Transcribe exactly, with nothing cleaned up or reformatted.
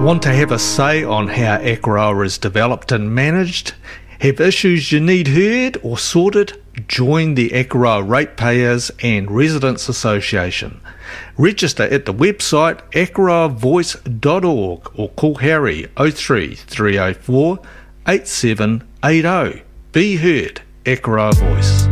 Want to have a say on how Akaroa is developed and managed? Have issues you need heard or sorted? Join the Akaroa Ratepayers and Residents Association. Register at the website akaroa voice dot org or call Harry oh three three oh four eight seven eight oh. Be heard, Akaroa Voice.